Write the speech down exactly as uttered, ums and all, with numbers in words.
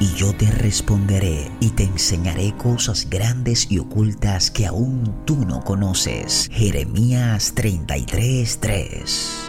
y yo te responderé y te enseñaré cosas grandes y ocultas que aún tú no conoces. Jeremías treinta y tres, tres.